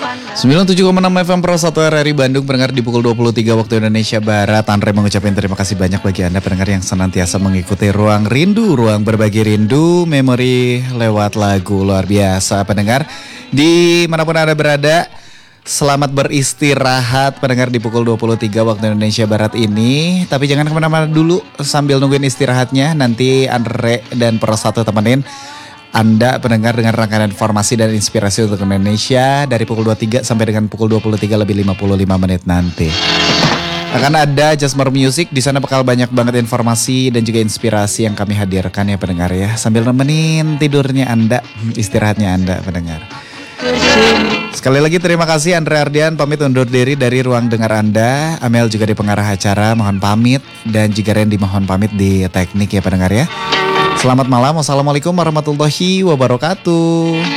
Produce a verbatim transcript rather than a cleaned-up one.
sembilan puluh tujuh koma enam F M Pro satu R R I Bandung pendengar di pukul dua puluh tiga waktu Indonesia Barat. Andre mengucapkan terima kasih banyak bagi Anda pendengar yang senantiasa mengikuti Ruang Rindu, ruang berbagi rindu, memori lewat lagu. Luar biasa pendengar. Di manapun Anda berada, selamat beristirahat pendengar di pukul dua puluh tiga waktu Indonesia Barat ini. Tapi jangan kemana-mana dulu sambil nungguin istirahatnya. Nanti Andre dan Pro satu temenin Anda pendengar dengan rangkaian informasi dan inspirasi untuk Indonesia dari pukul dua puluh tiga sampai dengan pukul dua puluh tiga lebih lima puluh lima menit nanti. Akan ada Just More Music, di sana bakal banyak banget informasi dan juga inspirasi yang kami hadirkan ya pendengar ya. Sambil nemenin tidurnya Anda, istirahatnya Anda pendengar. Sekali lagi terima kasih Andre Ardian pamit undur diri dari ruang dengar Anda. Amel juga di pengarah acara mohon pamit, dan juga Randy mohon pamit di teknik ya pendengar ya. Selamat malam, wassalamualaikum warahmatullahi wabarakatuh.